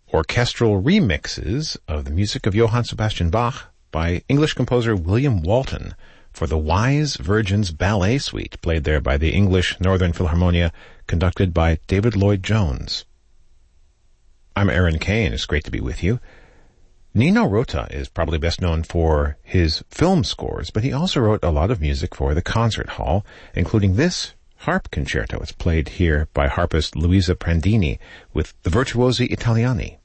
orchestral remixes of the music of Johann Sebastian Bach by English composer William Walton for the Wise Virgins Ballet Suite, played there by the English Northern Philharmonia, conducted by David Lloyd-Jones. I'm Aaron Kane. It's great to be with you. Nino Rota is probably best known for his film scores, but he also wrote a lot of music for the concert hall, including this harp concerto. It's played here by harpist Luisa Prandini with the Virtuosi Italiani.